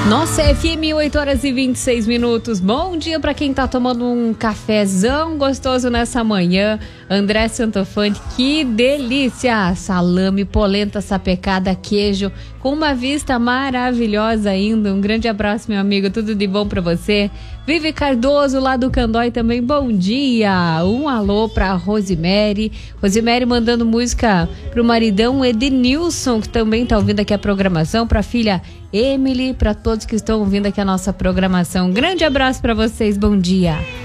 Nossa, FM 8 horas e 26 minutos. Bom dia para quem tá tomando um cafezão gostoso nessa manhã. André Santofante, que delícia! Salame, polenta sapecada, queijo, com uma vista maravilhosa ainda. Um grande abraço, meu amigo, tudo de bom para você. Vive Cardoso, lá do Candói também, bom dia. Um alô pra Rosemary. Rosemary mandando música pro maridão Edenilson, que também tá ouvindo aqui a programação, pra filha Emily, pra todos que estão ouvindo aqui a nossa programação. Grande abraço pra vocês, bom dia.